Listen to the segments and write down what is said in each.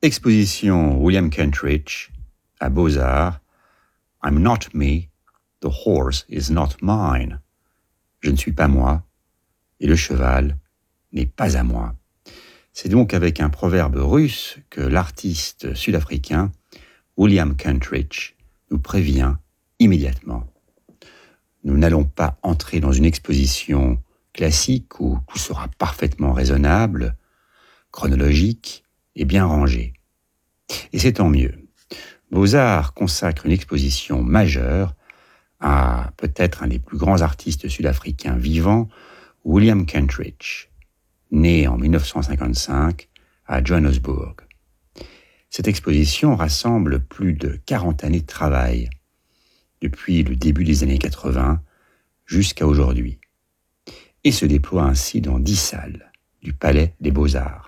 Exposition William Kentridge à Beaux-Arts. I'm not me, the horse is not mine. Je ne suis pas moi, et le cheval n'est pas à moi. C'est donc avec un proverbe russe que l'artiste sud-africain William Kentridge nous prévient immédiatement. Nous n'allons pas entrer dans une exposition classique où tout sera parfaitement raisonnable, chronologique et bien rangé. Et c'est tant mieux. Beaux-Arts consacre une exposition majeure à peut-être un des plus grands artistes sud-africains vivants, William Kentridge, né en 1955 à Johannesburg. Cette exposition rassemble plus de 40 années de travail, depuis le début des années 80 jusqu'à aujourd'hui, et se déploie ainsi dans 10 salles du Palais des Beaux-Arts.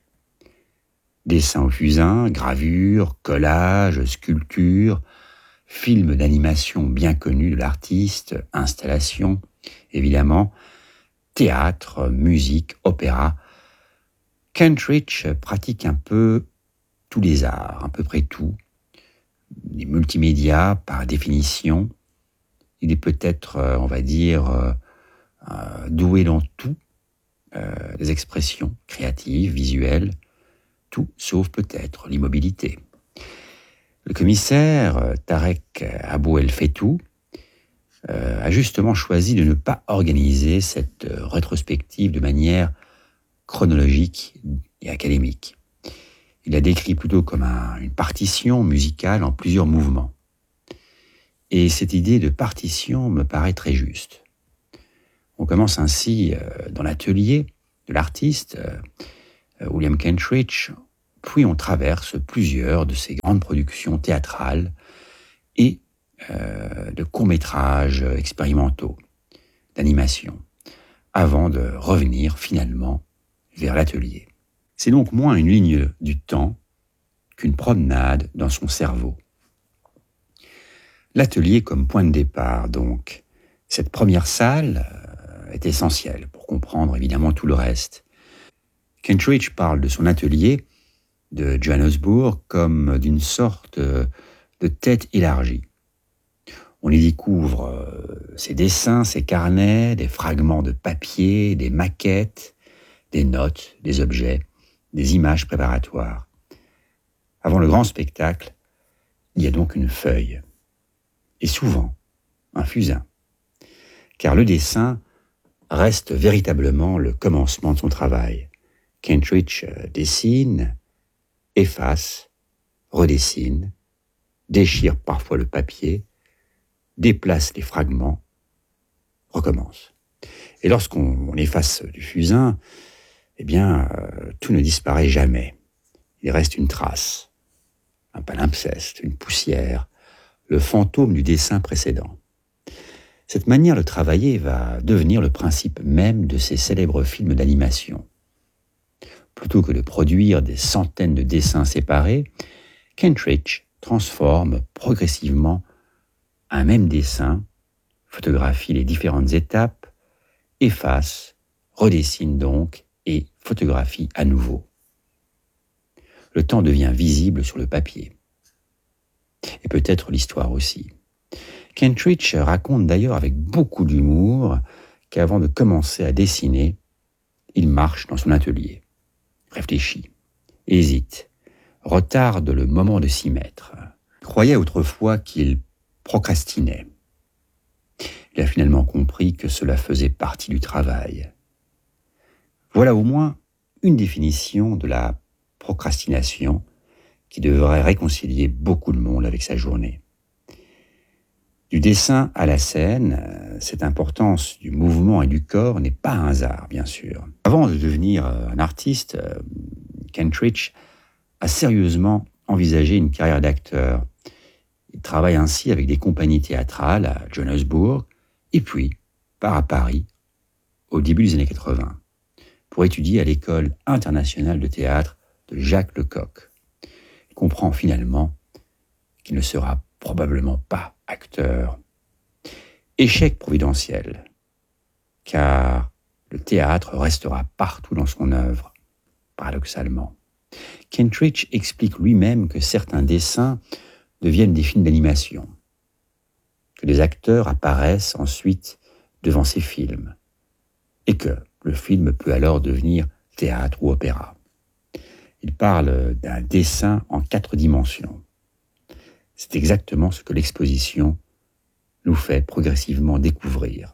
Dessins au fusain, gravures, collages, sculptures, films d'animation bien connus de l'artiste, installations, évidemment, théâtre, musique, opéra. Kentridge pratique un peu tous les arts, à peu près tout. Les multimédias, par définition. Il est peut-être, on va dire, doué dans tout, les expressions créatives, visuelles, tout sauf peut-être l'immobilité. Le commissaire, Tarek Abou El Fettou, a justement choisi de ne pas organiser cette rétrospective de manière chronologique et académique. Il l'a décrit plutôt comme une partition musicale en plusieurs mouvements. Et cette idée de partition me paraît très juste. On commence ainsi dans l'atelier de l'artiste, William Kentridge, puis on traverse plusieurs de ses grandes productions théâtrales et de courts-métrages expérimentaux, d'animation, avant de revenir finalement vers l'atelier. C'est donc moins une ligne du temps qu'une promenade dans son cerveau. L'atelier comme point de départ, donc. Cette première salle est essentielle pour comprendre évidemment tout le reste. Kentridge parle de son atelier de Johannesburg comme d'une sorte de tête élargie. On y découvre ses dessins, ses carnets, des fragments de papier, des maquettes, des notes, des objets, des images préparatoires. Avant le grand spectacle, il y a donc une feuille, et souvent un fusain, car le dessin reste véritablement le commencement de son travail. Kentridge dessine, efface, redessine, déchire parfois le papier, déplace les fragments, recommence. Et lorsqu'on efface du fusain, eh bien, tout ne disparaît jamais. Il reste une trace, un palimpseste, une poussière, le fantôme du dessin précédent. Cette manière de travailler va devenir le principe même de ces célèbres films d'animation. Plutôt que de produire des centaines de dessins séparés, Kentridge transforme progressivement un même dessin, photographie les différentes étapes, efface, redessine donc et photographie à nouveau. Le temps devient visible sur le papier. Et peut-être l'histoire aussi. Kentridge raconte d'ailleurs avec beaucoup d'humour qu'avant de commencer à dessiner, il marche dans son atelier, réfléchit, hésite, retarde le moment de s'y mettre. Il croyait autrefois qu'il procrastinait. Il a finalement compris que cela faisait partie du travail. Voilà au moins une définition de la procrastination qui devrait réconcilier beaucoup de monde avec sa journée. Du dessin à la scène, cette importance du mouvement et du corps n'est pas un hasard, bien sûr. Avant de devenir un artiste, Kentridge a sérieusement envisagé une carrière d'acteur. Il travaille ainsi avec des compagnies théâtrales à Johannesburg et puis part à Paris au début des années 80 pour étudier à l'école internationale de théâtre de Jacques Lecoq. Il comprend finalement qu'il ne sera probablement pas acteur. Échec providentiel, car le théâtre restera partout dans son œuvre, paradoxalement. Kentridge explique lui-même que certains dessins deviennent des films d'animation, que les acteurs apparaissent ensuite devant ces films, et que le film peut alors devenir théâtre ou opéra. Il parle d'un dessin en 4 dimensions. C'est exactement ce que l'exposition nous fait progressivement découvrir.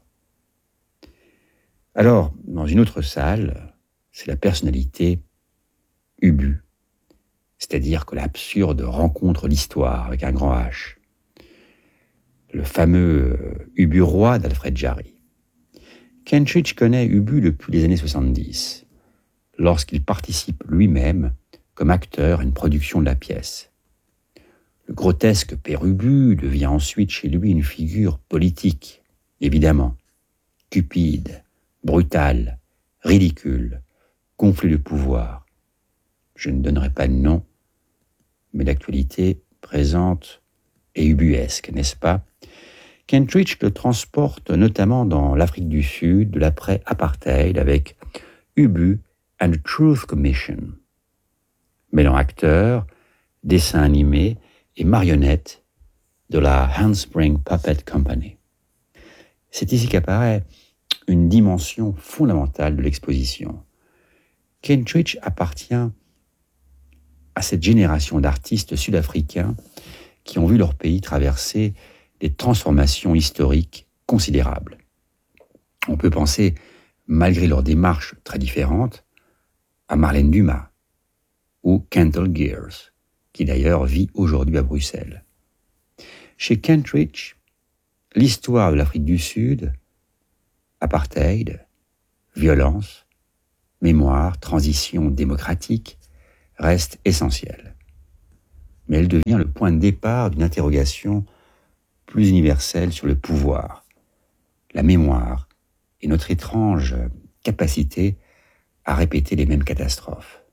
Alors, dans une autre salle, c'est la personnalité Ubu, c'est-à-dire que l'absurde rencontre l'histoire avec un grand H. Le fameux Ubu roi d'Alfred Jarry. Kentridge connaît Ubu depuis les années 70, lorsqu'il participe lui-même comme acteur à une production de la pièce. Le grotesque père Ubu devient ensuite chez lui une figure politique, évidemment, cupide, brutale, ridicule, gonflé de pouvoir. Je ne donnerai pas de nom, mais l'actualité présente et ubuesque, n'est-ce pas? Kentridge le transporte notamment dans l'Afrique du Sud de l'après-apartheid avec Ubu and the Truth Commission, mêlant acteurs, dessins animés et marionnettes de la Handspring Puppet Company. C'est ici qu'apparaît une dimension fondamentale de l'exposition. Kentridge appartient à cette génération d'artistes sud-africains qui ont vu leur pays traverser des transformations historiques considérables. On peut penser, malgré leurs démarches très différentes, à Marlène Dumas ou Kendall Gears, qui d'ailleurs vit aujourd'hui à Bruxelles. Chez Kentridge, l'histoire de l'Afrique du Sud, apartheid, violence, mémoire, transition démocratique, reste essentielle. Mais elle devient le point de départ d'une interrogation plus universelle sur le pouvoir, la mémoire et notre étrange capacité à répéter les mêmes catastrophes.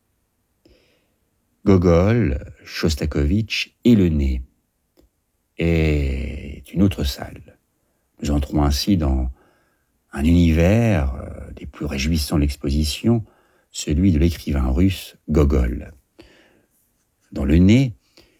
Gogol, Shostakovich et le nez est une autre salle. Nous entrons ainsi dans un univers des plus réjouissants de l'exposition, celui de l'écrivain russe Gogol. Dans le nez,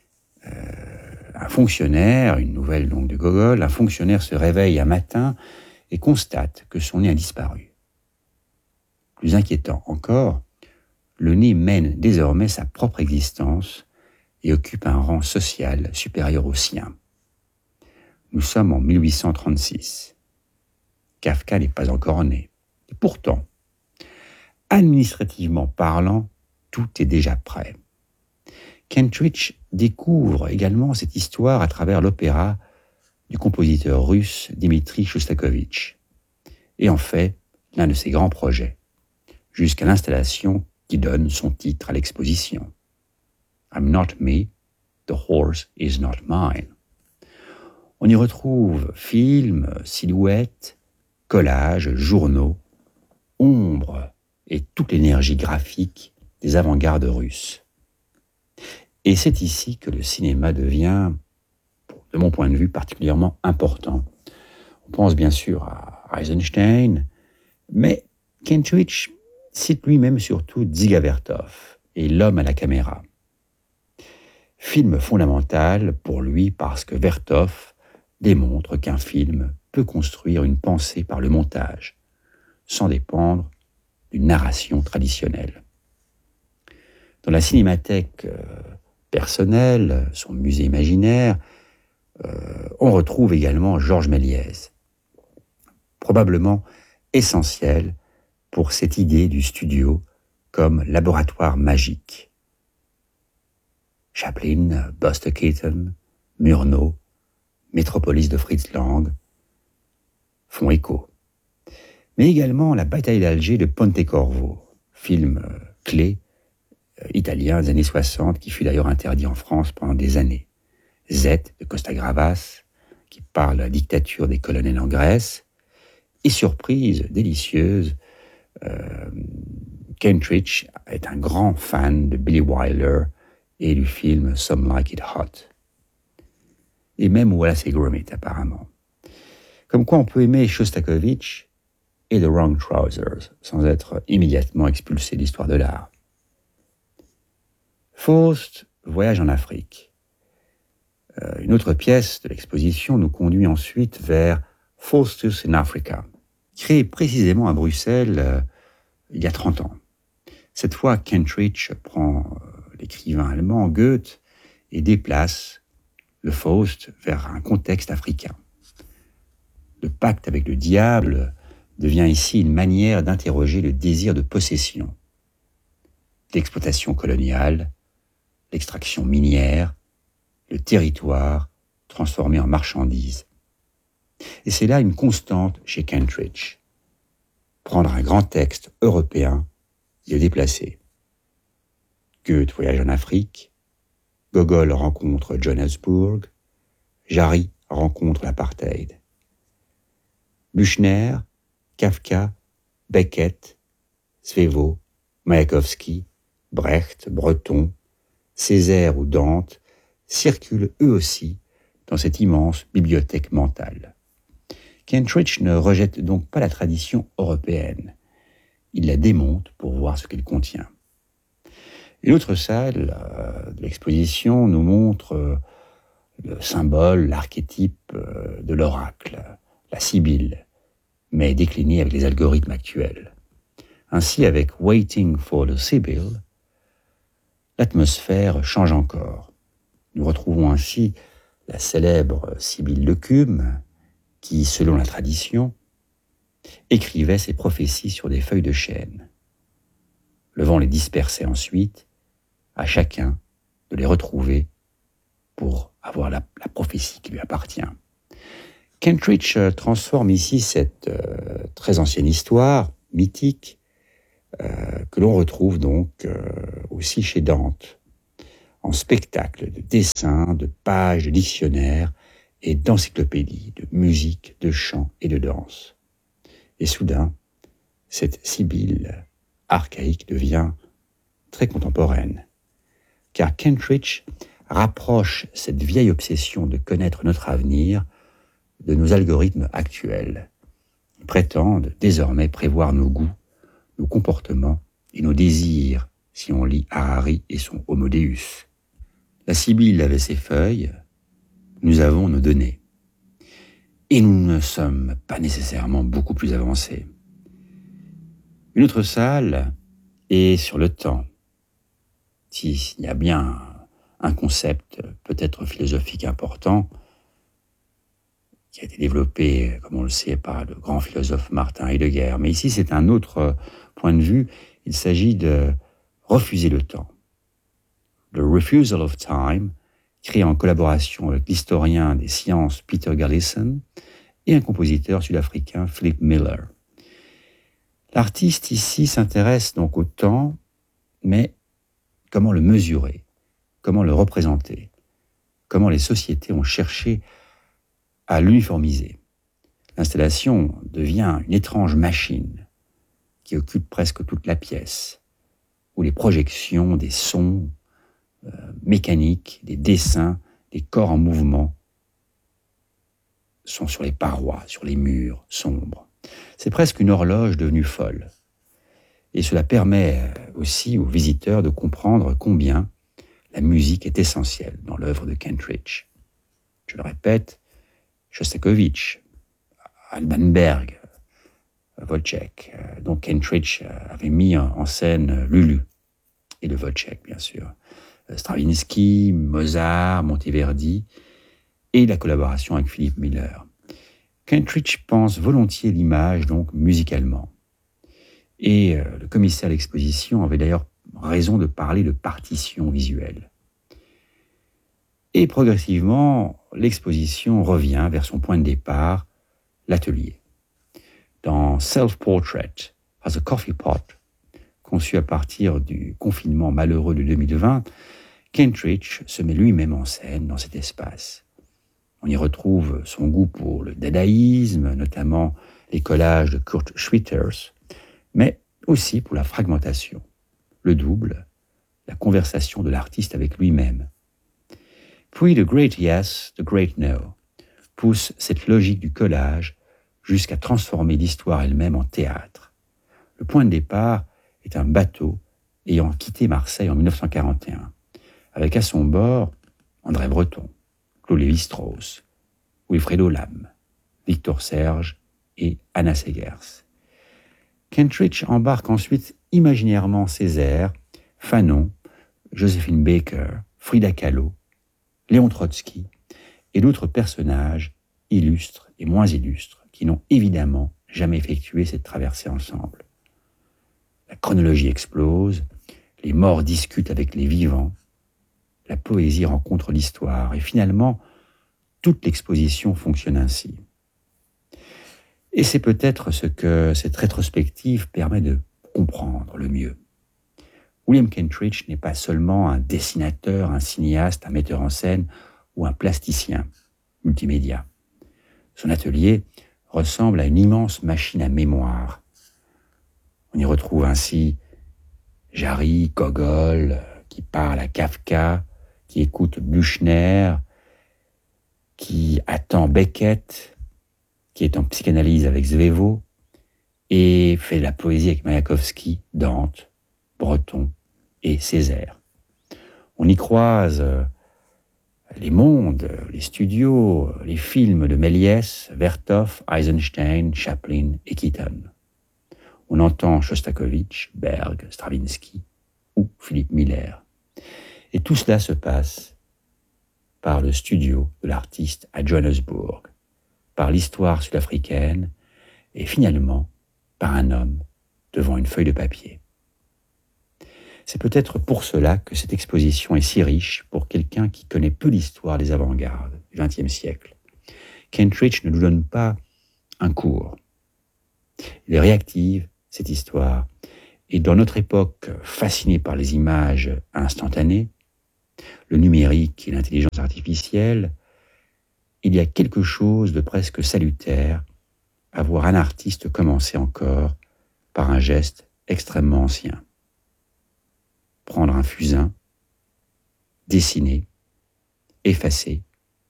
un fonctionnaire, une nouvelle donc de Gogol, un fonctionnaire se réveille un matin et constate que son nez a disparu. Plus inquiétant encore, le nez mène désormais sa propre existence et occupe un rang social supérieur au sien. Nous sommes en 1836. Kafka n'est pas encore né. Et pourtant, administrativement parlant, tout est déjà prêt. Kentridge découvre également cette histoire à travers l'opéra du compositeur russe Dmitri Shostakovich, et en fait l'un de ses grands projets, jusqu'à l'installation qui donne son titre à l'exposition. I'm not me, the horse is not mine. On y retrouve films, silhouettes, collages, journaux, ombres et toute l'énergie graphique des avant-gardes russes. Et c'est ici que le cinéma devient, de mon point de vue, particulièrement important. On pense bien sûr à Eisenstein, mais Kentridge cite lui-même surtout Dziga Vertov et L'homme à la caméra. Film fondamental pour lui parce que Vertov démontre qu'un film peut construire une pensée par le montage, sans dépendre d'une narration traditionnelle. Dans la cinémathèque personnelle, son musée imaginaire, on retrouve également Georges Méliès, probablement essentiel pour cette idée du studio comme laboratoire magique. Chaplin, Buster Keaton, Murnau, Métropolis de Fritz Lang font écho. Mais également la bataille d'Alger de Pontecorvo, film clé italien des années 60 qui fut d'ailleurs interdit en France pendant des années. Z de Costa Gravas, qui parle de la dictature des colonels en Grèce, et surprise délicieuse, Kentridge est un grand fan de Billy Wilder et du film Some Like It Hot. Et même Wallace et Gromit, apparemment. Comme quoi on peut aimer Shostakovich et The Wrong Trousers sans être immédiatement expulsé de l'histoire de l'art. Faust voyage en Afrique. Une autre pièce de l'exposition nous conduit ensuite vers Faustus in Africa, créé précisément à Bruxelles il y a 30 ans. Cette fois, Kentridge prend l'écrivain allemand Goethe et déplace le Faust vers un contexte africain. Le pacte avec le diable devient ici une manière d'interroger le désir de possession, l'exploitation coloniale, l'extraction minière, le territoire transformé en marchandise. Et c'est là une constante chez Kentridge. Prendre un grand texte européen et le déplacer. Goethe voyage en Afrique, Gogol rencontre Johannesburg, Jarry rencontre l'apartheid. Büchner, Kafka, Beckett, Svevo, Mayakovsky, Brecht, Breton, Césaire ou Dante circulent eux aussi dans cette immense bibliothèque mentale. Kentridge ne rejette donc pas la tradition européenne. Il la démonte pour voir ce qu'elle contient. Une autre salle de l'exposition nous montre le symbole, l'archétype de l'oracle, la sibylle, mais décliné avec les algorithmes actuels. Ainsi, avec Waiting for the Sibyl, l'atmosphère change encore. Nous retrouvons ainsi la célèbre Sibylle Lecume, qui, selon la tradition, écrivait ses prophéties sur des feuilles de chêne. Le vent les dispersait ensuite, à chacun de les retrouver pour avoir la prophétie qui lui appartient. Kentridge transforme ici cette très ancienne histoire mythique que l'on retrouve donc aussi chez Dante, en spectacle de dessins, de pages de dictionnaires et d'encyclopédies, de musique, de chant et de danse. Et soudain, cette sibylle archaïque devient très contemporaine, car Kentridge rapproche cette vieille obsession de connaître notre avenir de nos algorithmes actuels. Ils prétendent désormais prévoir nos goûts, nos comportements et nos désirs, si on lit Harari et son Homo Deus. La sibylle avait ses feuilles, nous avons nos données. Et nous ne sommes pas nécessairement beaucoup plus avancés. Une autre salle est sur le temps. S'il y a bien un concept peut-être philosophique important, qui a été développé, comme on le sait, par le grand philosophe Martin Heidegger. Mais ici, c'est un autre point de vue. Il s'agit de refuser le temps. The Refusal of Time, créé en collaboration avec l'historien des sciences Peter Gallison et un compositeur sud-africain, Philip Miller. L'artiste ici s'intéresse donc au temps, mais comment le mesurer, comment le représenter, comment les sociétés ont cherché à l'uniformiser. L'installation devient une étrange machine qui occupe presque toute la pièce, où les projections des sons mécaniques, des dessins, des corps en mouvement sont sur les parois, sur les murs sombres. C'est presque une horloge devenue folle. Et cela permet aussi aux visiteurs de comprendre combien la musique est essentielle dans l'œuvre de Kentridge. Je le répète, Shostakovich, Alban Berg, Wojciech. Donc Kentridge avait mis en scène Lulu et le Wojciech, bien sûr. Stravinsky, Mozart, Monteverdi et la collaboration avec Philip Miller. Kentridge pense volontiers l'image, donc musicalement. Et le commissaire d'exposition avait d'ailleurs raison de parler de partition visuelle. Et progressivement, l'exposition revient vers son point de départ, l'atelier. Dans Self-Portrait as a Coffee Pot, conçu à partir du confinement malheureux de 2020, Kentridge se met lui-même en scène dans cet espace. On y retrouve son goût pour le dadaïsme, notamment les collages de Kurt Schwitters, mais aussi pour la fragmentation, le double, la conversation de l'artiste avec lui-même. Puis The Great Yes, The Great No pousse cette logique du collage jusqu'à transformer l'histoire elle-même en théâtre. Le point de départ est un bateau ayant quitté Marseille en 1941. avec à son bord André Breton, Claude Lévi-Strauss, Wilfredo Lam, Victor Serge et Anna Segers. Kentridge embarque ensuite imaginairement Césaire, Fanon, Joséphine Baker, Frida Kahlo, Léon Trotsky et d'autres personnages illustres et moins illustres qui n'ont évidemment jamais effectué cette traversée ensemble. La chronologie explose, les morts discutent avec les vivants, la poésie rencontre l'histoire et finalement, toute l'exposition fonctionne ainsi. Et c'est peut-être ce que cette rétrospective permet de comprendre le mieux. William Kentridge n'est pas seulement un dessinateur, un cinéaste, un metteur en scène ou un plasticien multimédia. Son atelier ressemble à une immense machine à mémoire. On y retrouve ainsi Jarry, Gogol, qui parle à Kafka, qui écoute Büchner, qui attend Beckett, qui est en psychanalyse avec Svevo, et fait de la poésie avec Mayakovsky, Dante, Breton et Césaire. On y croise les mondes, les studios, les films de Méliès, Vertov, Eisenstein, Chaplin et Keaton. On entend Shostakovich, Berg, Stravinsky ou Philippe Miller. Et tout cela se passe par le studio de l'artiste à Johannesburg, par l'histoire sud-africaine et finalement par un homme devant une feuille de papier. C'est peut-être pour cela que cette exposition est si riche pour quelqu'un qui connaît peu l'histoire des avant-gardes du XXe siècle. Kentridge ne nous donne pas un cours. Il est réactive, cette histoire, et dans notre époque fascinée par les images instantanées, le numérique et l'intelligence artificielle, il y a quelque chose de presque salutaire à voir un artiste commencer encore par un geste extrêmement ancien. Prendre un fusain, dessiner, effacer,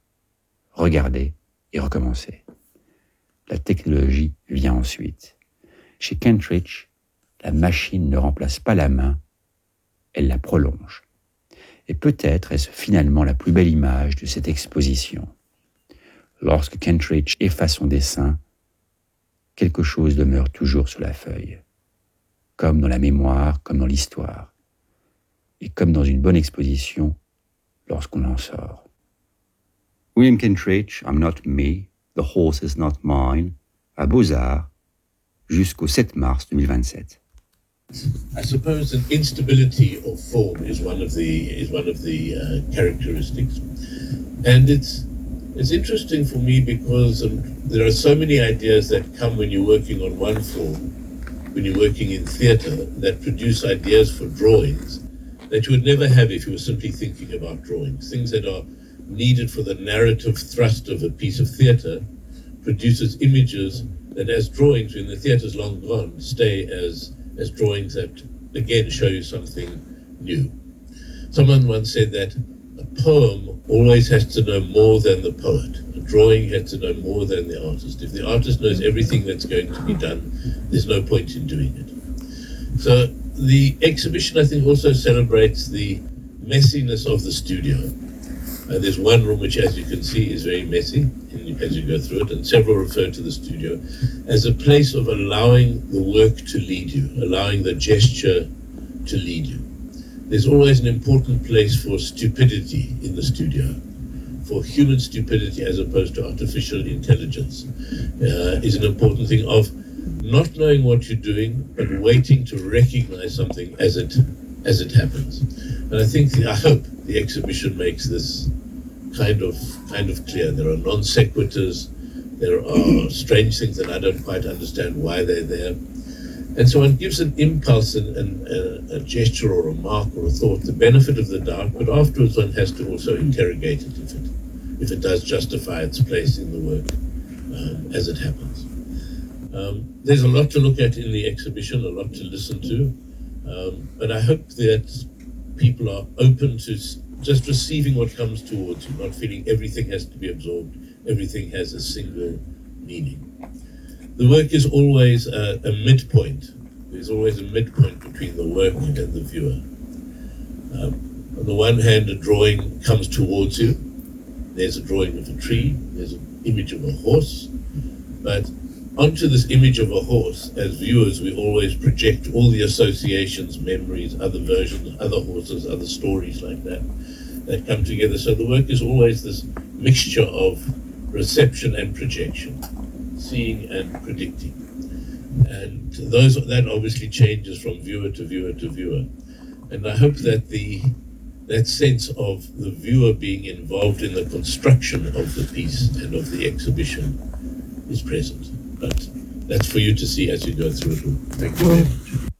regarder et recommencer. La technologie vient ensuite. Chez Kentridge, la machine ne remplace pas la main, elle la prolonge. Et peut-être est-ce finalement la plus belle image de cette exposition. Lorsque Kentridge efface son dessin, quelque chose demeure toujours sur la feuille, comme dans la mémoire, comme dans l'histoire, et comme dans une bonne exposition lorsqu'on en sort. William Kentridge, I'm Not Me, The Horse Is Not Mine, à Beaux-Arts, jusqu'au 7 mars 2027. I suppose an instability of form is one of the characteristics, and it's interesting for me because there are so many ideas that come when you're working on one form, when you're working in theatre, that produce ideas for drawings that you would never have if you were simply thinking about drawings. Things that are needed for the narrative thrust of a piece of theatre produces images that as drawings, when the theatre's long gone, stay as drawings that, again, show you something new. Someone once said that a poem always has to know more than the poet. A drawing has to know more than the artist. If the artist knows everything that's going to be done, there's no point in doing it. So the exhibition, I think, also celebrates the messiness of the studio. There's one room which, as you can see, is very messy as you go through it, and several refer to the studio as a place of allowing the work to lead you, allowing the gesture to lead you. There's always an important place for stupidity in the studio, for human stupidity as opposed to artificial intelligence, is an important thing of not knowing what you're doing, but waiting to recognize something as it happens. And I hope the exhibition makes this kind of clear. There are non sequiturs, there are strange things that I don't quite understand why they're there. And so one gives an impulse and a gesture or a remark or a thought, the benefit of the doubt, but afterwards one has to also interrogate it if it does justify its place in the work as it happens. There's a lot to look at in the exhibition, a lot to listen to, but I hope that people are open to just receiving what comes towards you, not feeling everything has to be absorbed, everything has a single meaning. The work is always a midpoint. There's always a midpoint between the work and the viewer. the one hand, a drawing comes towards you. There's a drawing of a tree, there's an image of a horse, but onto this image of a horse, as viewers, we always project all the associations, memories, other versions, other horses, other stories like that come together. So the work is always this mixture of reception and projection, seeing and predicting. And that obviously changes from viewer to viewer to viewer. And I hope that that sense of the viewer being involved in the construction of the piece and of the exhibition is present. But that's for you to see as you go through it all. Thank you very much.